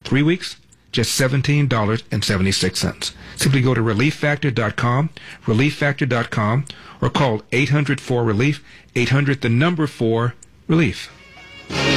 3 weeks, just $17.76. Simply go to relieffactor.com, relieffactor.com, or call 800-4-RELIEF, 800 the number 4 relief.